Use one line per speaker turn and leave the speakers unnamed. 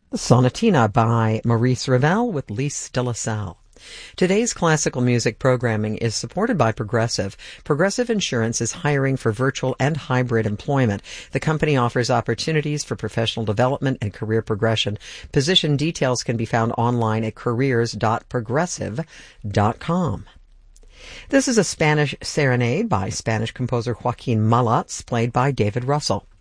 The Sonatina by Maurice Ravel with Lise de la Salle. Today's classical music programming is supported by Progressive. Progressive Insurance is hiring for virtual and hybrid employment. The company offers opportunities for professional development and career progression. Position details can be found online at careers.progressive.com. This is a Spanish serenade by Spanish composer Joaquin Malats, played by David Russell.